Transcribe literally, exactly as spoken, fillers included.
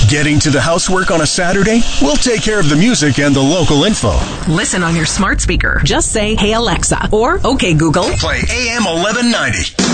Getting to the housework on a Saturday? We'll take care of the music and the local info. Listen on your smart speaker. Just say, "Hey Alexa," or "Okay Google." Play A M eleven ninety.